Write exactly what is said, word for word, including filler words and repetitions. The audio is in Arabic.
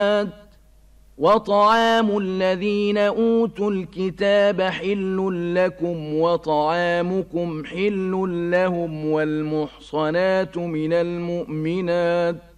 وطعام الذين أوتوا الكتاب حل لكم وطعامكم حل لهم والمحصنات من المؤمنات